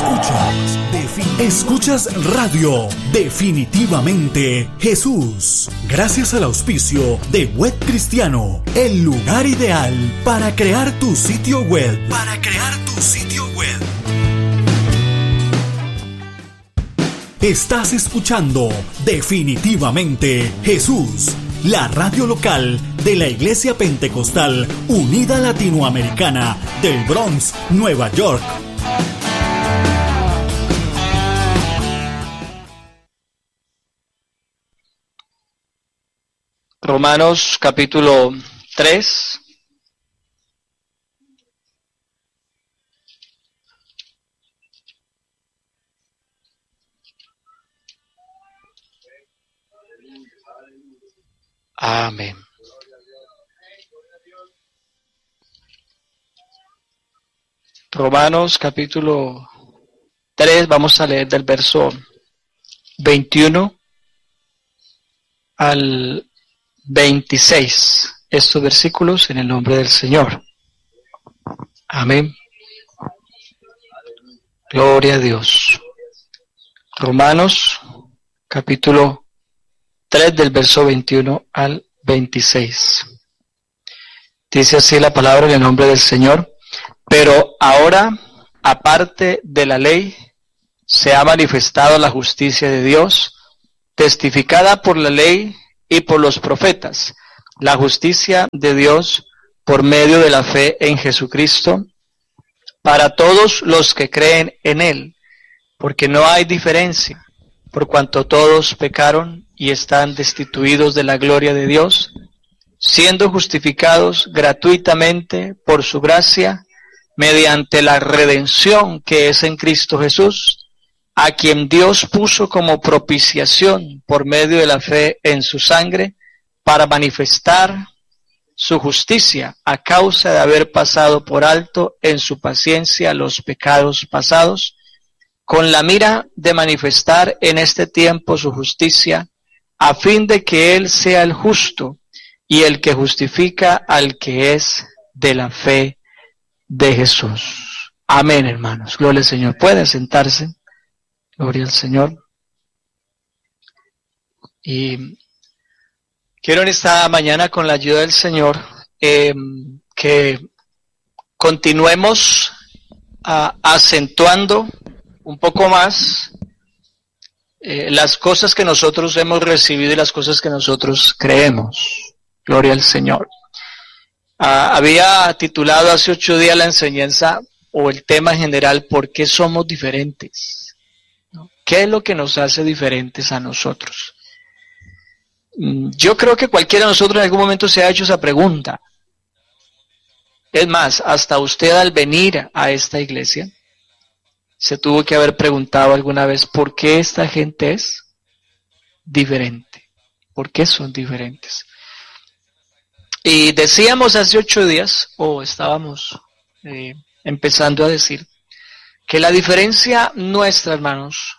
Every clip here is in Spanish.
Escuchas Radio Definitivamente Jesús. Gracias al auspicio de Web Cristiano, el lugar ideal para crear tu sitio web. Estás escuchando Definitivamente Jesús, la radio local de la Iglesia Pentecostal Unida Latinoamericana del Bronx, Nueva York. Romanos capítulo 3. Amén. Romanos capítulo 3, vamos a leer del verso 21 al 26, estos versículos en el nombre del Señor. Amén. Gloria a Dios. Romanos capítulo 3 del verso 21 al 26. Dice así la palabra en el nombre del Señor. Pero ahora, aparte de la ley, se ha manifestado la justicia de Dios, testificada por la ley y por los profetas, la justicia de Dios por medio de la fe en Jesucristo, para todos los que creen en Él, porque no hay diferencia, por cuanto todos pecaron y están destituidos de la gloria de Dios, siendo justificados gratuitamente por su gracia, mediante la redención que es en Cristo Jesús, a quien Dios puso como propiciación por medio de la fe en su sangre, para manifestar su justicia a causa de haber pasado por alto en su paciencia los pecados pasados, con la mira de manifestar en este tiempo su justicia, a fin de que Él sea el justo y el que justifica al que es de la fe de Jesús. Amén, hermanos. Gloria al Señor. Pueden sentarse. Gloria al Señor. Y quiero en esta mañana, con la ayuda del Señor, que continuemos acentuando un poco más las cosas que nosotros hemos recibido y las cosas que nosotros creemos. Gloria al Señor. Había titulado hace 8 días la enseñanza o el tema en general, ¿por qué somos diferentes? ¿Qué es lo que nos hace diferentes a nosotros? Yo creo que cualquiera de nosotros en algún momento se ha hecho esa pregunta. Es más, hasta usted al venir a esta iglesia se tuvo que haber preguntado alguna vez por qué esta gente es diferente. ¿Por qué son diferentes? Y decíamos hace 8 días, o estábamos empezando a decir, que la diferencia nuestra, hermanos,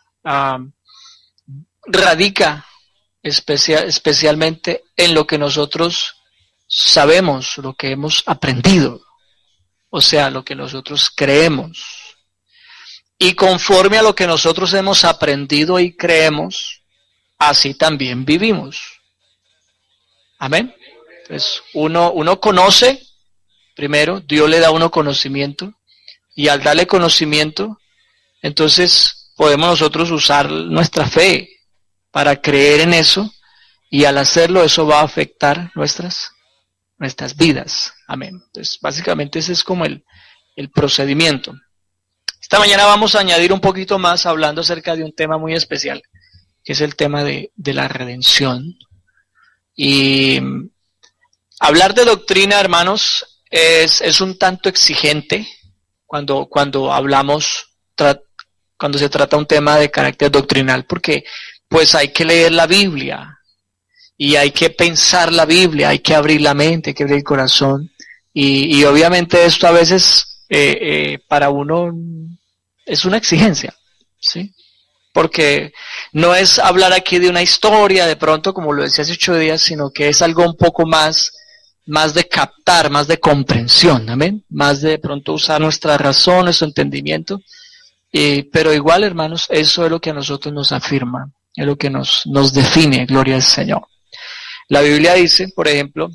radica especialmente en lo que nosotros sabemos, lo que hemos aprendido, o sea, lo que nosotros creemos. Y conforme a lo que nosotros hemos aprendido y creemos, así también vivimos. Amén. Entonces, uno conoce, primero, Dios le da a uno conocimiento, y al darle conocimiento, entonces podemos nosotros usar nuestra fe para creer en eso, y al hacerlo eso va a afectar nuestras vidas. Amén. Entonces, básicamente ese es como el procedimiento. Esta mañana vamos a añadir un poquito más hablando acerca de un tema muy especial, que es el tema de la redención. Y hablar de doctrina, hermanos, es un tanto exigente cuando hablamos, cuando se trata un tema de carácter doctrinal, porque pues hay que leer la Biblia, y hay que pensar la Biblia, hay que abrir la mente, hay que abrir el corazón, y obviamente esto a veces para uno es una exigencia, ¿sí? Porque no es hablar aquí de una historia, de pronto, como lo decía hace 8 días, sino que es algo un poco más de captar, más de comprensión, amén, más de pronto usar nuestra razón, nuestro entendimiento, Pero igual, hermanos, eso es lo que a nosotros nos afirma, es lo que nos define, gloria al Señor. La Biblia dice, por ejemplo,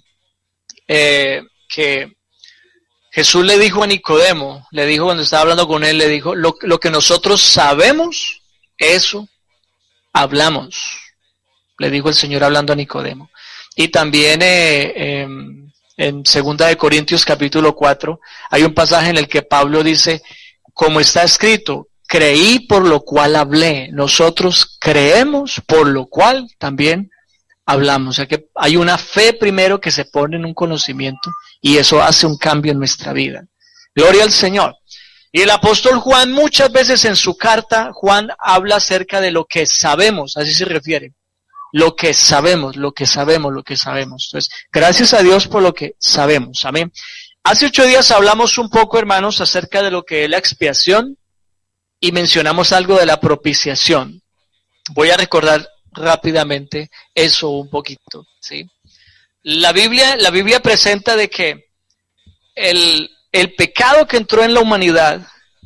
que Jesús le dijo a Nicodemo, le dijo cuando estaba hablando con él, le dijo, lo que nosotros sabemos, eso hablamos. Le dijo el Señor hablando a Nicodemo. Y también en 2 de Corintios capítulo 4, hay un pasaje en el que Pablo dice, como está escrito, creí por lo cual hablé. Nosotros creemos por lo cual también hablamos. O sea que hay una fe primero que se pone en un conocimiento y eso hace un cambio en nuestra vida. Gloria al Señor. Y el apóstol Juan muchas veces en su carta, Juan habla acerca de lo que sabemos, así se refiere. Lo que sabemos, lo que sabemos, lo que sabemos. Entonces, gracias a Dios por lo que sabemos. Amén. Hace 8 días hablamos un poco, hermanos, acerca de lo que es la expiación y mencionamos algo de la propiciación. Voy a recordar rápidamente eso un poquito, ¿sí? La Biblia presenta de que el pecado que entró en la humanidad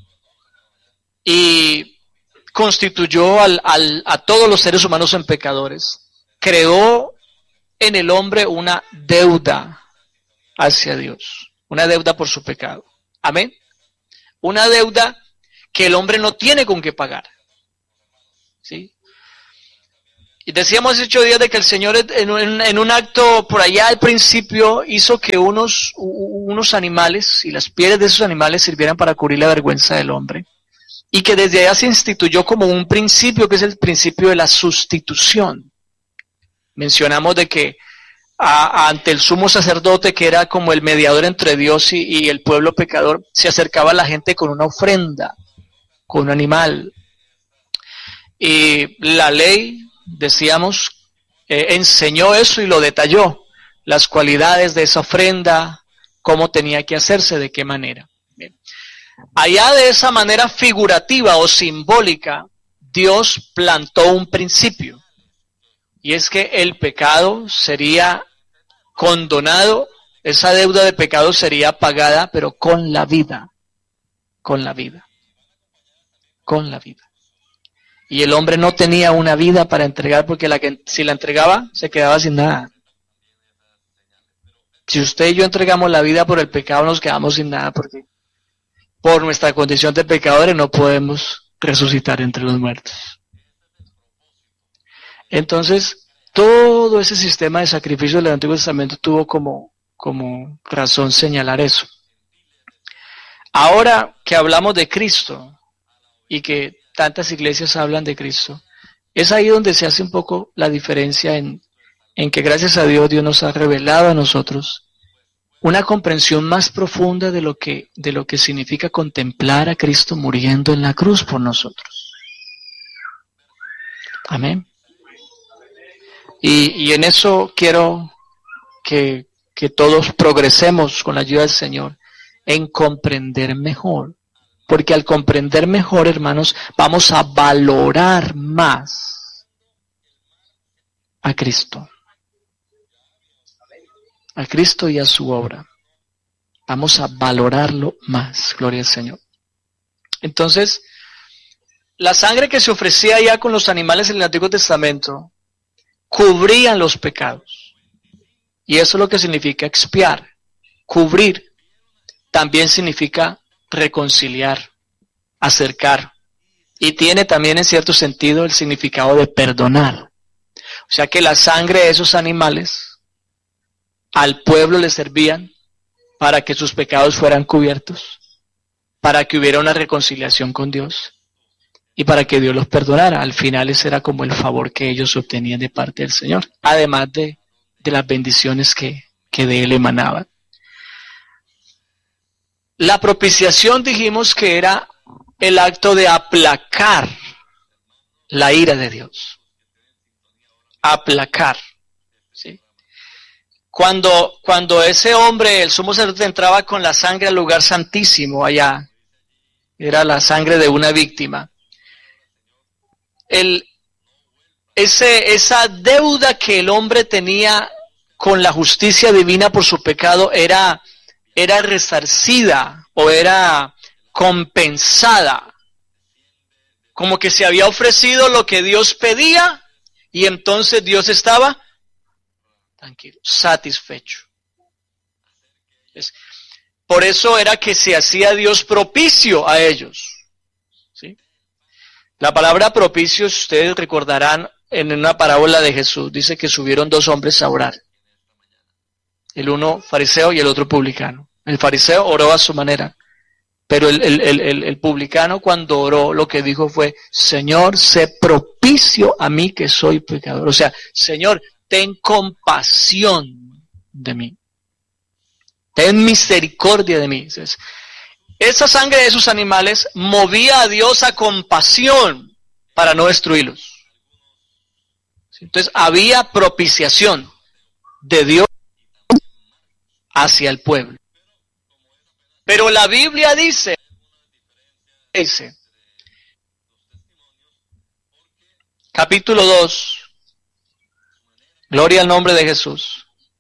y constituyó a todos los seres humanos en pecadores, creó en el hombre una deuda hacia Dios, una deuda por su pecado. Amén. Una deuda que el hombre no tiene con qué pagar. ¿Sí? Y decíamos hace 8 días de que el Señor en un acto por allá al principio hizo que unos animales y las pieles de esos animales sirvieran para cubrir la vergüenza del hombre. Y que desde allá se instituyó como un principio que es el principio de la sustitución. Mencionamos de que ante el sumo sacerdote, que era como el mediador entre Dios y el pueblo pecador, se acercaba a la gente con una ofrenda, con un animal. Y la ley, decíamos, enseñó eso y lo detalló, las cualidades de esa ofrenda, cómo tenía que hacerse, de qué manera. Bien. Allá de esa manera figurativa o simbólica, Dios plantó un principio, y es que el pecado sería condonado, esa deuda de pecado sería pagada, pero con la vida, con la vida, con la vida. Y el hombre no tenía una vida para entregar, porque si la entregaba, se quedaba sin nada. Si usted y yo entregamos la vida por el pecado, nos quedamos sin nada, porque por nuestra condición de pecadores no podemos resucitar entre los muertos. Entonces, todo ese sistema de sacrificio del Antiguo Testamento tuvo como razón señalar eso. Ahora que hablamos de Cristo y que tantas iglesias hablan de Cristo, es ahí donde se hace un poco la diferencia en que gracias a Dios nos ha revelado a nosotros una comprensión más profunda de lo que significa contemplar a Cristo muriendo en la cruz por nosotros. Amén. Y en eso quiero que todos progresemos con la ayuda del Señor en comprender mejor. Porque al comprender mejor, hermanos, vamos a valorar más a Cristo. A Cristo y a su obra. Vamos a valorarlo más, gloria al Señor. Entonces, la sangre que se ofrecía ya con los animales en el Antiguo Testamento cubrían los pecados. Y eso es lo que significa expiar, cubrir. También significa reconciliar, acercar. Y tiene también en cierto sentido el significado de perdonar. O sea que la sangre de esos animales al pueblo le servían para que sus pecados fueran cubiertos, para que hubiera una reconciliación con Dios y para que Dios los perdonara. Al final ese era como el favor que ellos obtenían de parte del Señor, además de las bendiciones que de Él emanaban. La propiciación dijimos que era el acto de aplacar la ira de Dios. Aplacar. ¿Sí? Cuando ese hombre, el sumo sacerdote, entraba con la sangre al lugar santísimo allá, era la sangre de una víctima. Esa deuda que el hombre tenía con la justicia divina por su pecado era resarcida o era compensada como que se había ofrecido lo que Dios pedía y entonces Dios estaba tranquilo, satisfecho. Entonces, por eso era que se hacía Dios propicio a ellos. ¿Sí? La palabra propicio, ustedes recordarán en una parábola de Jesús, dice que subieron dos hombres a orar. El uno fariseo y el otro publicano. El fariseo oró a su manera, pero el publicano cuando oró lo que dijo fue, Señor, sé propicio a mí que soy pecador. O sea, Señor, ten compasión de mí. Ten misericordia de mí. Entonces, esa sangre de esos animales movía a Dios a compasión para no destruirlos. Entonces había propiciación de Dios hacia el pueblo. Pero la Biblia dice, capítulo 2, gloria al nombre de Jesús.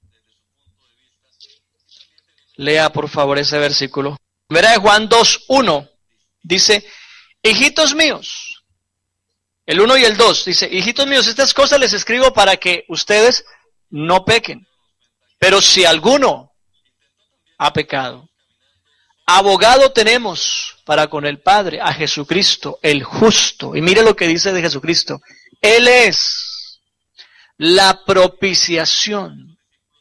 Lea por favor ese versículo. Primera de Juan 2:1 dice, hijitos míos, el 1 y el 2 dice, hijitos míos, estas cosas les escribo para que ustedes no pequen. Pero si alguno ha pecado, abogado tenemos para con el Padre, a Jesucristo, el justo. Y mire lo que dice de Jesucristo. Él es la propiciación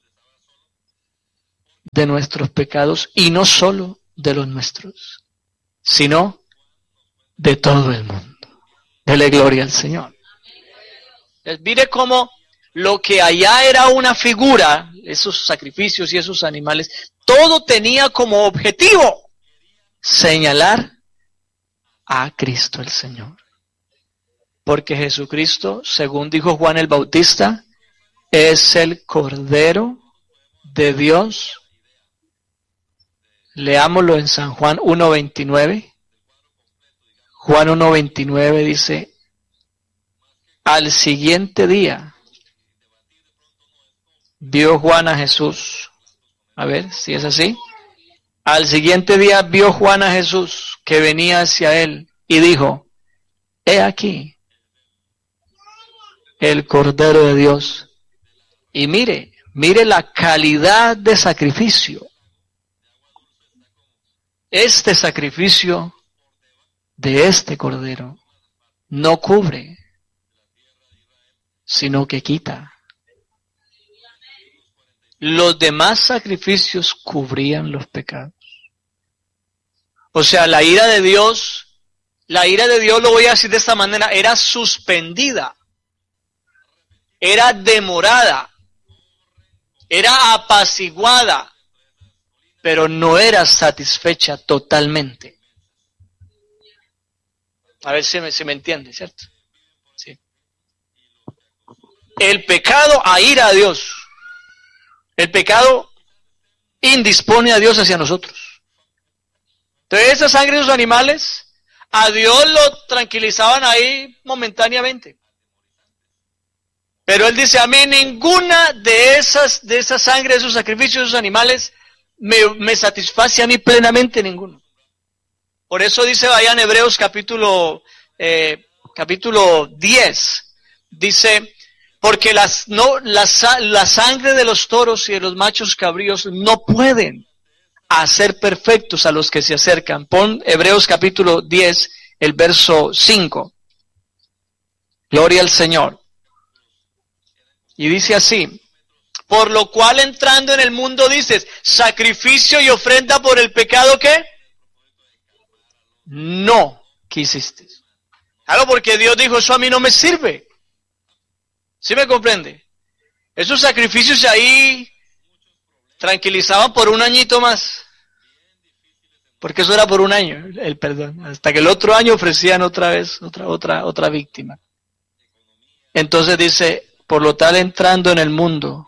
de nuestros pecados, y no solo de los nuestros, sino de todo el mundo. Dele gloria al Señor. Mire cómo lo que allá era una figura, esos sacrificios y esos animales, todo tenía como objetivo señalar a Cristo el Señor. Porque Jesucristo, según dijo Juan el Bautista, es el Cordero de Dios. Leámoslo en San Juan 1:29. Juan 1:29 dice, al siguiente día vio Juan a Jesús. A ver si es así. Al siguiente día vio Juan a Jesús que venía hacia él y dijo, he aquí el Cordero de Dios. Y mire la calidad de sacrificio. Este sacrificio de este Cordero no cubre, sino que quita. Los demás sacrificios cubrían los pecados. O sea, la ira de Dios, lo voy a decir de esta manera, era suspendida, era demorada, era apaciguada, pero no era satisfecha totalmente. A ver si me entiende, ¿cierto? Sí. El pecado aira a Dios. El pecado indispone a Dios hacia nosotros. Entonces esa sangre de los animales, a Dios lo tranquilizaban ahí momentáneamente. Pero Él dice, a mí ninguna de esa sangre, de esos sacrificios, de esos animales, me satisface a mí plenamente ninguno. Por eso dice, vayan Hebreos capítulo 10, dice, porque la sangre de los toros y de los machos cabríos no pueden hacer perfectos a los que se acercan. Pon Hebreos capítulo 10, el verso 5. Gloria al Señor. Y dice así, por lo cual entrando en el mundo dices, sacrificio y ofrenda por el pecado, ¿qué? No quisiste. Claro, porque Dios dijo, eso a mí no me sirve. ¿Sí me comprende? Esos sacrificios ahí tranquilizaban por un añito más. Porque eso era por un año, el perdón. Hasta que el otro año ofrecían otra vez, otra víctima. Entonces dice, por lo tal entrando en el mundo,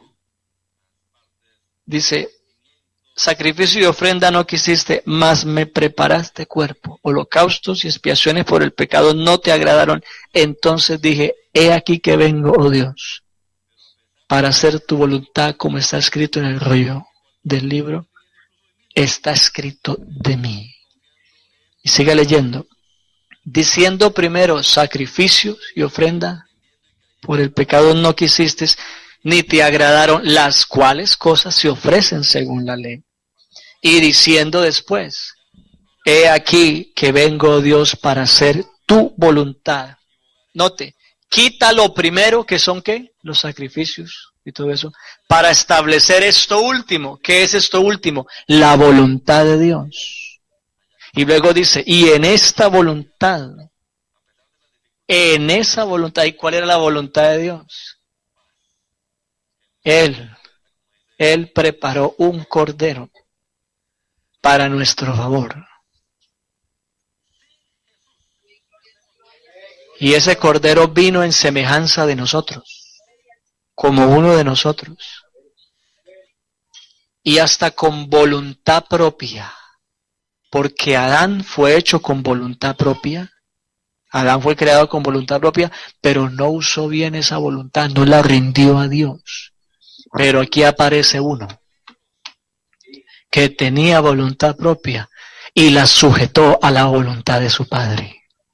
dice, sacrificio y ofrenda no quisiste, mas me preparaste cuerpo. Holocaustos y expiaciones por el pecado no te agradaron. Entonces dije, he aquí que vengo, oh Dios, para hacer tu voluntad como está escrito en el rollo del libro. Está escrito de mí. Y sigue leyendo. diciendo primero sacrificios y ofrenda, por el pecado no quisiste, ni te agradaron, las cuales cosas se ofrecen según la ley. Y diciendo después, he aquí que vengo, Dios, para hacer tu voluntad. Note, quita lo primero, que son ¿qué? Los sacrificios y todo eso, para establecer esto último. ¿Qué es esto último? La voluntad de Dios. Y luego dice, y en esa voluntad, ¿y cuál era la voluntad de Dios? Él preparó un cordero para nuestro favor. Y ese cordero vino en semejanza de nosotros, como uno de nosotros. Y hasta con voluntad propia, porque Adán fue hecho con voluntad propia. Adán fue creado con voluntad propia, pero no usó bien esa voluntad, no la rindió a Dios. Pero aquí aparece uno que tenía voluntad propia y la sujetó a la voluntad de su Padre.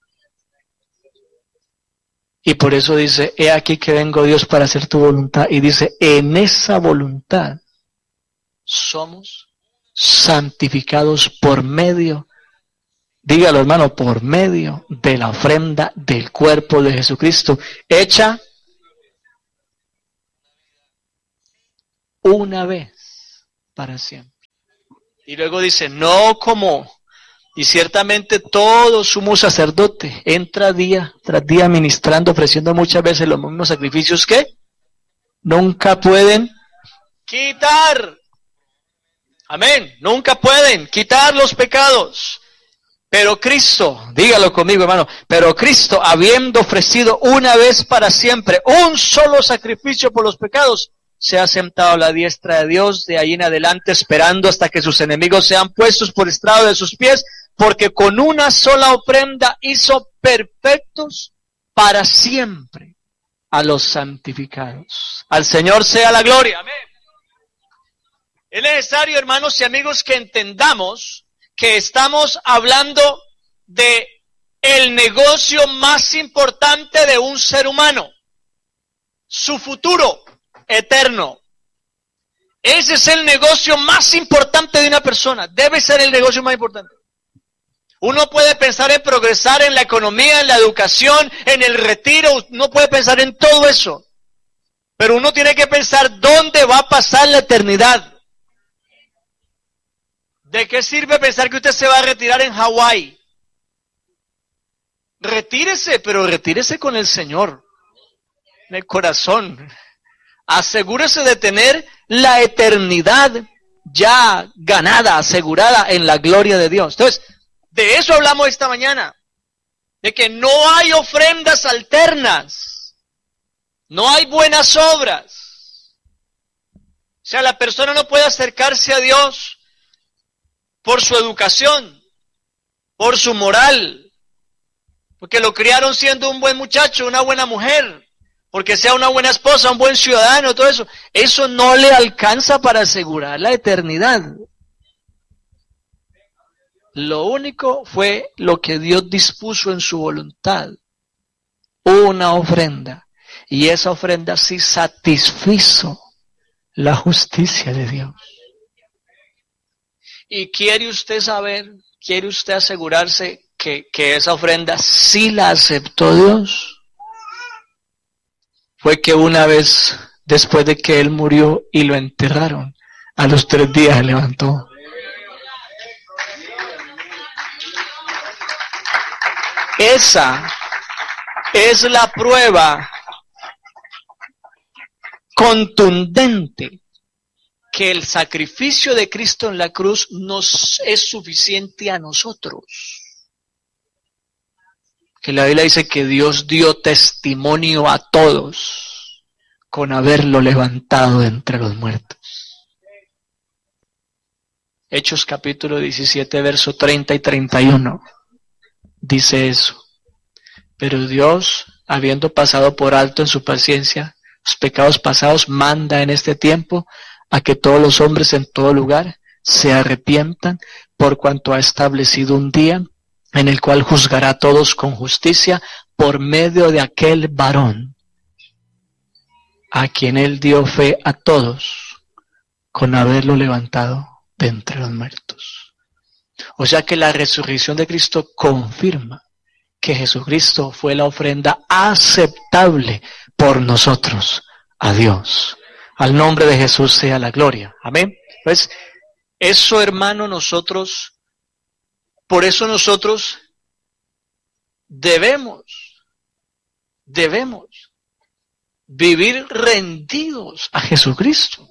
Y por eso dice, he aquí que vengo, Dios, para hacer tu voluntad. Y dice, en esa voluntad somos santificados por medio, dígalo hermano, por medio de la ofrenda del cuerpo de Jesucristo, hecha una vez para siempre. Y luego dice, no como, y ciertamente todo sumo sacerdote entra día tras día ministrando, ofreciendo muchas veces los mismos sacrificios que nunca pueden quitar. Amén, nunca pueden quitar los pecados. Pero Cristo, dígalo conmigo hermano, pero Cristo, habiendo ofrecido una vez para siempre un solo sacrificio por los pecados, se ha sentado a la diestra de Dios, de ahí en adelante esperando hasta que sus enemigos sean puestos por estrado de sus pies, porque con una sola ofrenda hizo perfectos para siempre a los santificados. Al Señor sea la gloria, amén. Es necesario, hermanos y amigos, que entendamos que estamos hablando de el negocio más importante de un ser humano, su futuro eterno. Ese es el negocio más importante de una persona, debe ser el negocio más importante. Uno puede pensar en progresar en la economía, en la educación, en el retiro, uno puede pensar en todo eso, pero uno tiene que pensar dónde va a pasar la eternidad. ¿De qué sirve pensar que usted se va a retirar en Hawái? Retírese, pero retírese con el Señor, en el corazón. Asegúrese de tener la eternidad ya ganada, asegurada en la gloria de Dios. Entonces, de eso hablamos esta mañana, de que no hay ofrendas alternas, no hay buenas obras. O sea, la persona no puede acercarse a Dios por su educación, por su moral, porque lo criaron siendo un buen muchacho, una buena mujer, porque sea una buena esposa, un buen ciudadano, todo eso. Eso no le alcanza para asegurar la eternidad. Lo único fue lo que Dios dispuso en su voluntad, una ofrenda, y esa ofrenda sí satisfizo la justicia de Dios. Y quiere usted saber, quiere usted asegurarse que esa ofrenda sí la aceptó Dios. Fue que una vez, después de que él murió y lo enterraron, a los 3 días se levantó. Esa es la prueba contundente que el sacrificio de Cristo en la cruz nos es suficiente a nosotros. Que la Biblia dice que Dios dio testimonio a todos con haberlo levantado de entre los muertos. Hechos capítulo 17, verso 30 y 31. Dice eso. Pero Dios, habiendo pasado por alto en su paciencia los pecados pasados, manda en este tiempo a que todos los hombres en todo lugar se arrepientan, por cuanto ha establecido un día en el cual juzgará a todos con justicia por medio de aquel varón, a quien él dio fe a todos, con haberlo levantado de entre los muertos. O sea que la resurrección de Cristo confirma que Jesucristo fue la ofrenda aceptable por nosotros a Dios. Al nombre de Jesús sea la gloria. Amén. Pues eso, hermano, por eso nosotros debemos vivir rendidos a Jesucristo.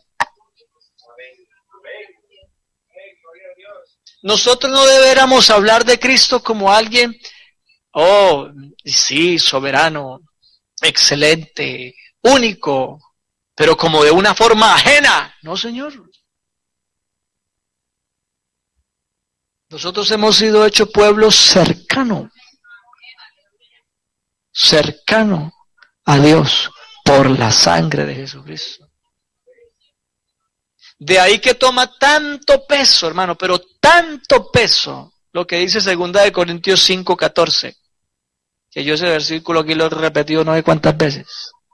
Nosotros no deberíamos hablar de Cristo como alguien, oh, sí, soberano, excelente, único, pero como de una forma ajena. No, Señor. Nosotros hemos sido hecho pueblo cercano a Dios por la sangre de Jesucristo. De ahí que toma tanto peso, hermano, pero tanto peso, lo que dice 2 Corintios 5:14, que yo ese versículo aquí lo he repetido no sé cuántas veces.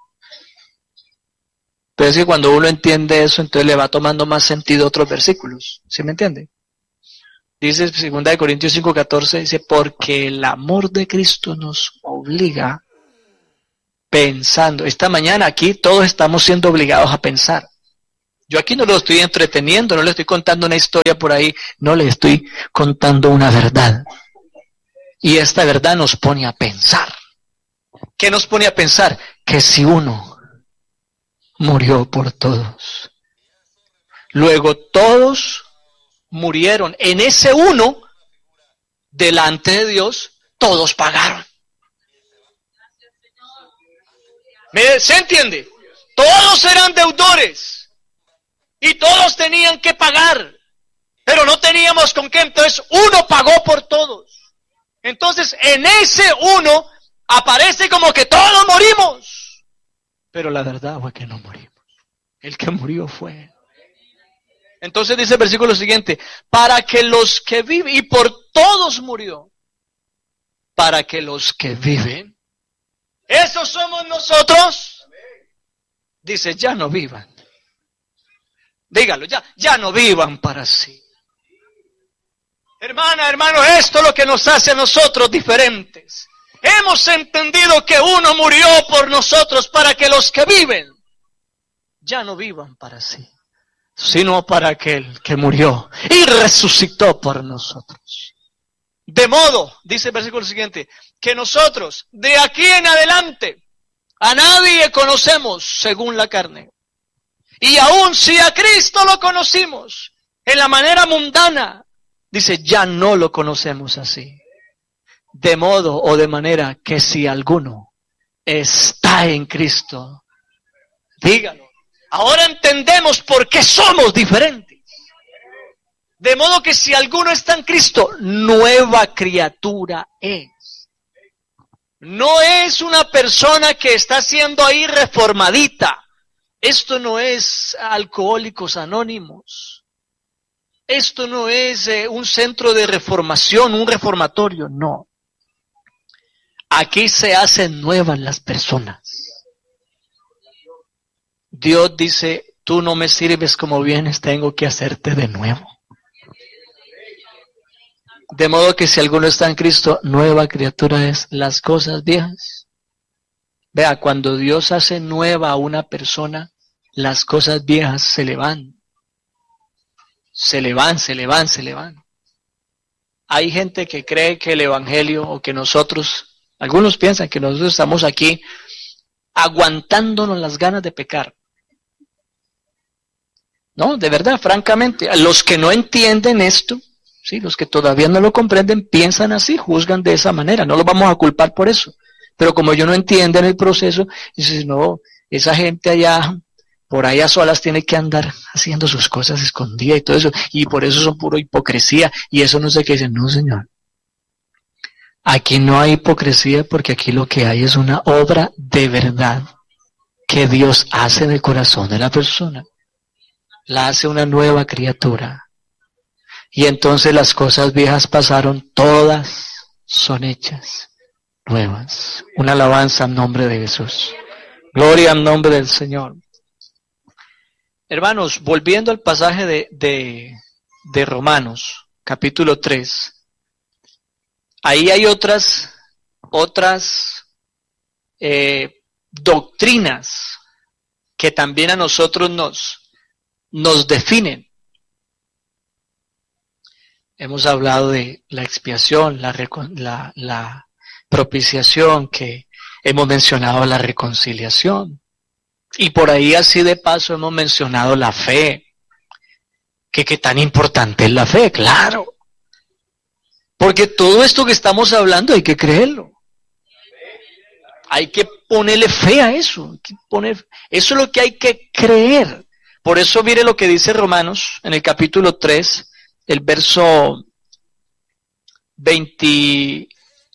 Pero es que cuando uno entiende eso, entonces le va tomando más sentido otros versículos. ¿Sí me entiende? Dice 2 Corintios 5:14, dice, porque el amor de Cristo nos obliga pensando. Esta mañana aquí todos estamos siendo obligados a pensar. Yo aquí no lo estoy entreteniendo, no le estoy contando una historia por ahí, no le estoy contando una verdad. Y esta verdad nos pone a pensar. ¿Qué nos pone a pensar? Que si uno murió por todos, luego todos murieron. En ese uno, delante de Dios, todos pagaron. ¿Se entiende? Todos eran deudores. Y todos tenían que pagar. Pero no teníamos con qué. Entonces uno pagó por todos. Entonces en ese uno aparece como que todos morimos. Pero la verdad fue que no morimos. El que murió fue. Entonces dice el versículo siguiente, para que los que viven, y por todos murió, para que los que viven, esos somos nosotros, dice, ya no vivan. Dígalo, ya no vivan para sí. Hermana, hermano, esto es lo que nos hace a nosotros diferentes. Hemos entendido que uno murió por nosotros para que los que viven ya no vivan para sí, sino para aquel que murió y resucitó por nosotros. De modo, dice el versículo siguiente, que nosotros de aquí en adelante a nadie conocemos según la carne. Y aun si a Cristo lo conocimos en la manera mundana, dice, ya no lo conocemos así. De modo o de manera que si alguno está en Cristo, dígalo. Ahora entendemos por qué somos diferentes. De modo que si alguno está en Cristo, nueva criatura es. No es una persona que está siendo ahí reformadita. Esto no es Alcohólicos Anónimos. Esto no es un centro de reformación, un reformatorio, no. Aquí se hacen nuevas las personas. Dios dice, tú no me sirves como vienes, tengo que hacerte de nuevo. De modo que si alguno está en Cristo, nueva criatura es, las cosas viejas. Vea, cuando Dios hace nueva a una persona, las cosas viejas se le van. Se le van. Hay gente que cree que el evangelio o que nosotros, algunos piensan que nosotros estamos aquí aguantándonos las ganas de pecar. No, de verdad, francamente, los que no entienden esto, sí, los que todavía no lo comprenden, piensan así, juzgan de esa manera, no los vamos a culpar por eso. Pero como ellos no entienden el proceso, dices, no, esa gente allá, por ahí a solas tiene que andar haciendo sus cosas escondidas y todo eso, y por eso son puro hipocresía, y eso no sé qué dicen, no señor. Aquí no hay hipocresía porque aquí lo que hay es una obra de verdad que Dios hace en el corazón de la persona. La hace una nueva criatura. Y entonces las cosas viejas pasaron todas, son hechas nuevas. Una alabanza en nombre de Jesús. Gloria al nombre del Señor. Hermanos, volviendo al pasaje de Romanos, capítulo 3, ahí hay otras doctrinas que también a nosotros nos definen. Hemos hablado de la expiación, la propiciación, que hemos mencionado la reconciliación. Y por ahí así de paso hemos mencionado la fe. Que qué tan importante es la fe, claro. Porque todo esto que estamos hablando hay que creerlo. Hay que ponerle fe a eso. Eso es lo que hay que creer. Por eso mire lo que dice Romanos en el capítulo 3, el verso 25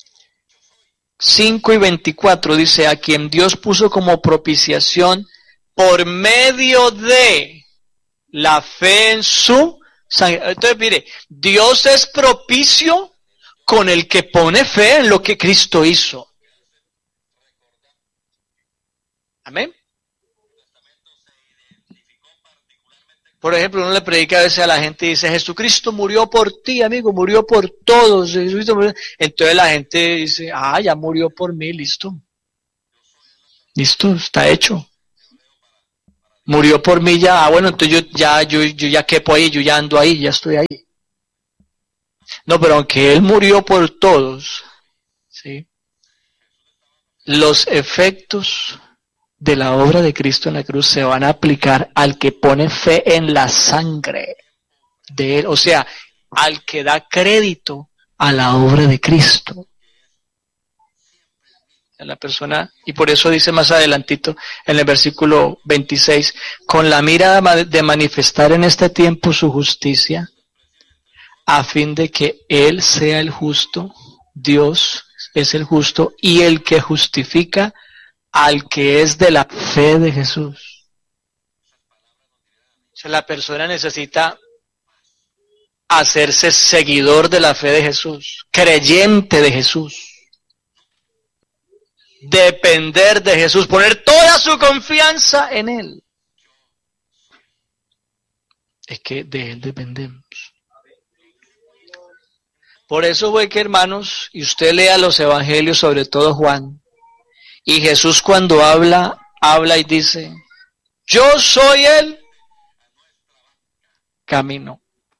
y 24. Dice, a quien Dios puso como propiciación por medio de la fe en su sangre. Entonces mire, Dios es propicio con el que pone fe en lo que Cristo hizo. Amén. Por ejemplo, uno le predica a veces a la gente y dice, Jesucristo murió por ti, amigo, murió por todos. Jesucristo murió. Entonces la gente dice, ya murió por mí, listo. Listo, está hecho. Murió por mí ya, bueno, entonces yo ya quepo ahí, yo ya ando ahí, ya estoy ahí. No, pero aunque Él murió por todos, ¿sí? Los efectos de la obra de Cristo en la cruz se van a aplicar al que pone fe en la sangre de Él, o sea, al que da crédito a la obra de Cristo. A la persona, y por eso dice más adelantito en el versículo 26, con la mira de manifestar en este tiempo su justicia, a fin de que Él sea el justo, Dios es el justo, y el que justifica al que es de la fe de Jesús. O sea, la persona necesita hacerse seguidor de la fe de Jesús, creyente de Jesús, depender de Jesús, poner toda su confianza en Él. Es que de Él dependemos. Por eso fue que, hermanos, y usted lea los evangelios, sobre todo Juan, y Jesús cuando habla y dice, yo soy el camino.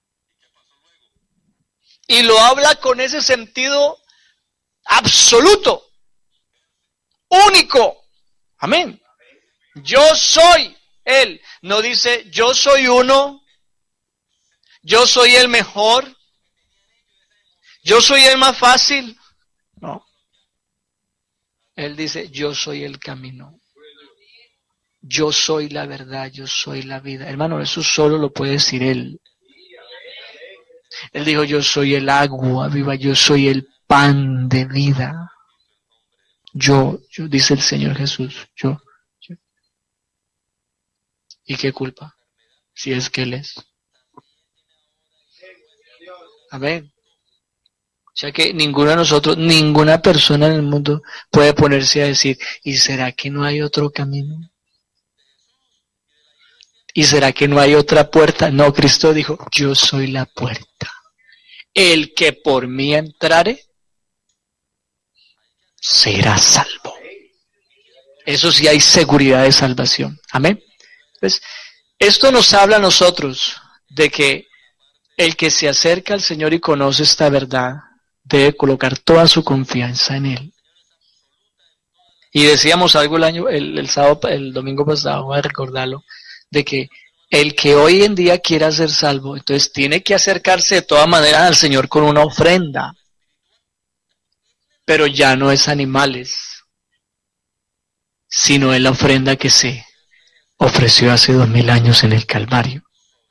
Y lo habla con ese sentido absoluto, único. Amén. Yo soy Él. No dice, yo soy uno, yo soy el mejor, yo soy el más fácil. No. Él dice, yo soy el camino. Yo soy la verdad, yo soy la vida. Hermano, eso solo lo puede decir Él. Él dijo, yo soy el agua viva, yo soy el pan de vida. Yo, dice el Señor Jesús, yo. ¿Y qué culpa? Si es que Él es. Amén. O sea que ninguno de nosotros, ninguna persona en el mundo puede ponerse a decir, ¿y será que no hay otro camino? ¿Y será que no hay otra puerta? No, Cristo dijo, yo soy la puerta. El que por mí entrare, será salvo. Eso sí hay seguridad de salvación. Amén. Pues, esto nos habla a nosotros de que el que se acerca al Señor y conoce esta verdad, debe colocar toda su confianza en Él. Y decíamos algo el domingo pasado, voy a recordarlo, de que el que hoy en día quiera ser salvo, entonces tiene que acercarse de todas maneras al Señor con una ofrenda. Pero ya no es animales, sino es la ofrenda que se ofreció hace 2000 años en el Calvario.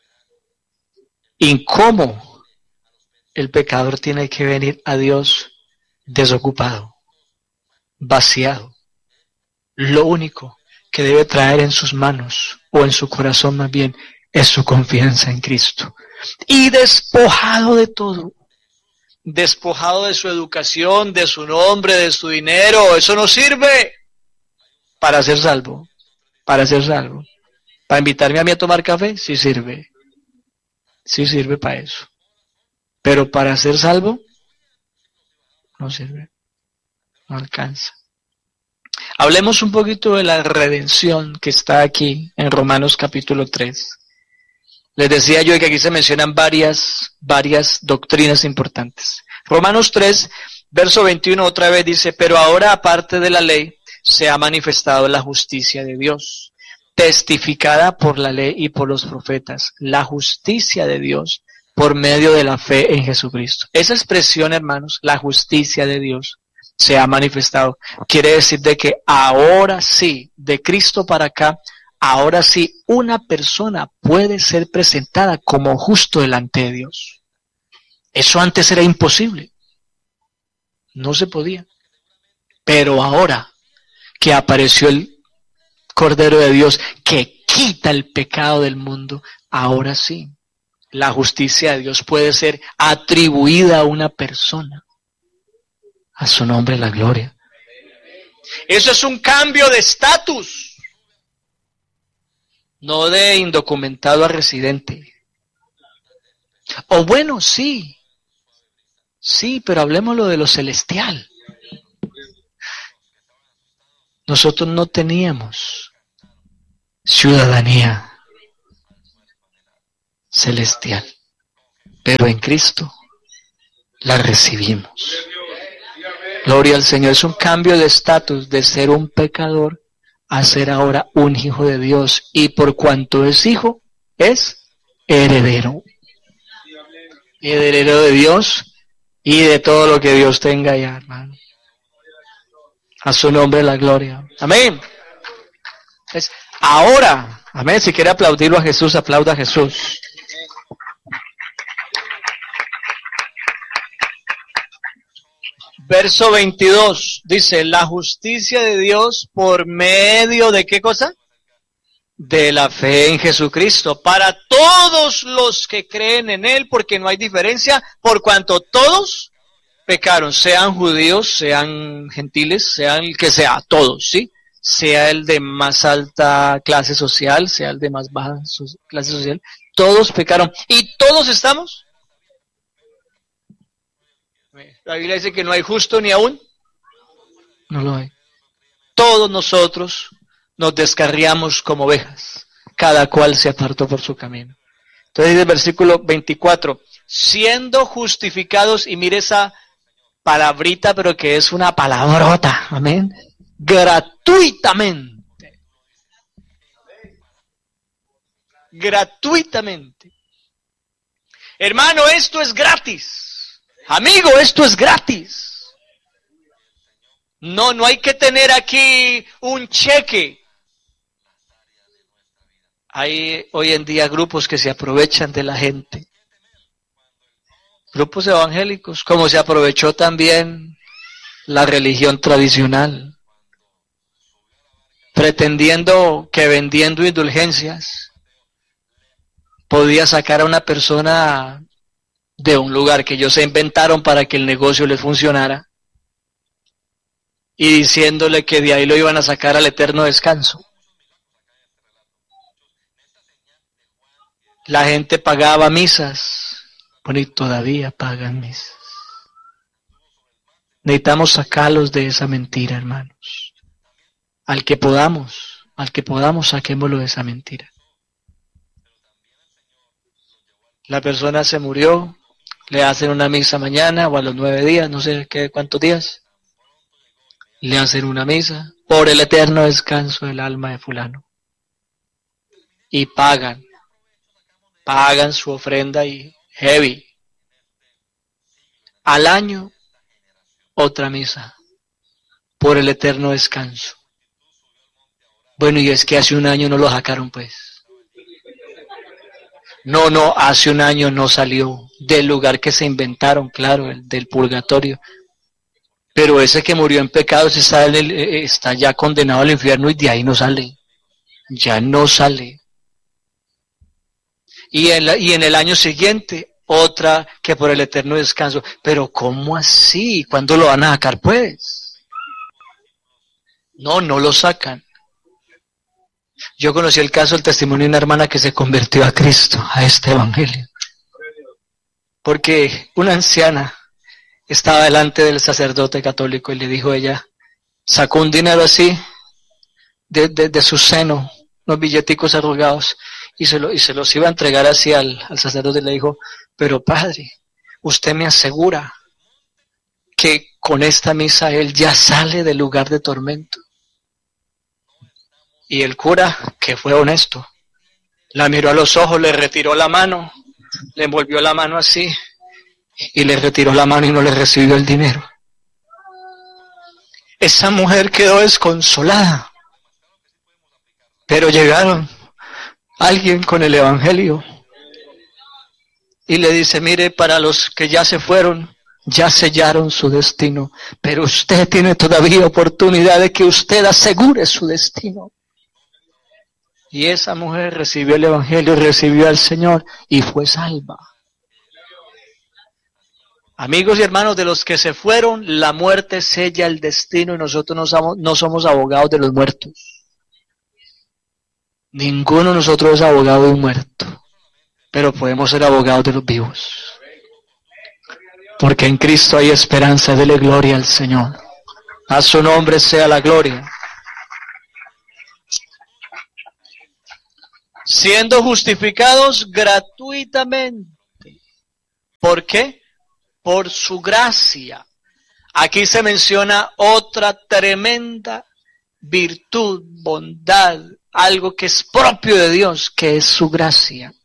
¿Y cómo el pecador tiene que venir a Dios desocupado, vaciado? Lo único que debe traer en sus manos, o en su corazón más bien, es su confianza en Cristo. Y despojado de todo, despojado de su educación, de su nombre, de su dinero, eso no sirve para ser salvo. Para ser salvo. Para invitarme a mí a tomar café, sí sirve. Sí sirve para eso. Pero para ser salvo, no sirve. No alcanza. Hablemos un poquito de la redención que está aquí en Romanos capítulo 3. Les decía yo que aquí se mencionan varias doctrinas importantes. Romanos 3, verso 21 otra vez dice, pero ahora aparte de la ley se ha manifestado la justicia de Dios, testificada por la ley y por los profetas, la justicia de Dios por medio de la fe en Jesucristo. Esa expresión, hermanos, la justicia de Dios se ha manifestado, quiere decir de que ahora sí, de Cristo para acá, ahora sí, una persona puede ser presentada como justo delante de Dios. Eso antes era imposible. No se podía. Pero ahora que apareció el Cordero de Dios que quita el pecado del mundo, ahora sí, la justicia de Dios puede ser atribuida a una persona. A su nombre la gloria. Eso es un cambio de estatus. No de indocumentado a residente. O bueno, sí. Sí, pero hablemoslo de lo celestial. Nosotros no teníamos ciudadanía celestial, pero en Cristo la recibimos. Gloria al Señor. Es un cambio de estatus de ser un pecador a ser ahora un hijo de Dios, y por cuanto es hijo, es heredero. Heredero de Dios y de todo lo que Dios tenga ya, hermano. A su nombre la gloria. Amén. Es ahora, amén. Si quiere aplaudirlo a Jesús, aplauda a Jesús. Verso 22 dice, la justicia de Dios por medio de ¿qué cosa? De la fe en Jesucristo, para todos los que creen en Él, porque no hay diferencia, por cuanto todos pecaron, sean judíos, sean gentiles, sean el que sea, todos, ¿sí? Sea el de más alta clase social, sea el de más baja clase social, todos pecaron, y todos estamos. La Biblia dice que no hay justo ni aún. No lo hay. Todos nosotros nos descarriamos como ovejas. Cada cual se apartó por su camino. Entonces dice el versículo 24. Siendo justificados, y mire esa palabrita, pero que es una palabrota. Amén. Gratuitamente. Gratuitamente. Hermano, esto es gratis. Amigo, esto es gratis. No hay que tener aquí un cheque. Hay hoy en día grupos que se aprovechan de la gente. Grupos evangélicos, como se aprovechó también la religión tradicional, pretendiendo que vendiendo indulgencias podía sacar a una persona de un lugar que ellos se inventaron para que el negocio les funcionara, y diciéndole que de ahí lo iban a sacar al eterno descanso. La gente pagaba misas, bueno, y todavía pagan misas. Necesitamos sacarlos de esa mentira, hermanos. Al que podamos, saquémoslo de esa mentira. La persona se murió, le hacen una misa mañana o a los 9 días, no sé cuántos días. Le hacen una misa por el eterno descanso del alma de fulano. Y pagan su ofrenda y heavy. Al año, otra misa por el eterno descanso. Bueno, y es que hace un año no lo sacaron, pues. No, hace un año no salió del lugar que se inventaron, claro, el del purgatorio. Pero ese que murió en pecado está ya condenado al infierno y de ahí no sale. Ya no sale. Y en el año siguiente, otra que por el eterno descanso. Pero ¿cómo así? ¿Cuándo lo van a sacar, pues? No lo sacan. Yo conocí el caso, el testimonio de una hermana que se convirtió a Cristo, a este evangelio. Porque una anciana estaba delante del sacerdote católico y le dijo ella, sacó un dinero así de su seno, unos billeticos arrugados, y se los iba a entregar así al sacerdote y le dijo, pero padre, usted me asegura que con esta misa él ya sale del lugar de tormento. Y el cura, que fue honesto, la miró a los ojos, le retiró la mano, le envolvió la mano así, y le retiró la mano y no le recibió el dinero. Esa mujer quedó desconsolada. Pero llegaron alguien con el evangelio y le dice, mire, para los que ya se fueron, ya sellaron su destino, pero usted tiene todavía oportunidad de que usted asegure su destino. Y esa mujer recibió el evangelio, recibió al Señor y fue salva. Amigos y hermanos, de los que se fueron, la muerte sella el destino y nosotros no somos abogados de los muertos. Ninguno de nosotros es abogado de un muerto, pero podemos ser abogados de los vivos. Porque en Cristo hay esperanza, dele gloria al Señor. A su nombre sea la gloria. Siendo justificados gratuitamente. ¿Por qué? Por su gracia. Aquí se menciona otra tremenda virtud, bondad, algo que es propio de Dios, que es su gracia.